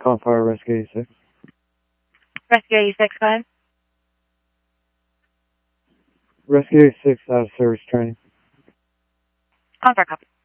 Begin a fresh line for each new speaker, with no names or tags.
Confire Rescue 86.
Rescue 86, go ahead.
Rescue 86 out of service training.
Confire, copy.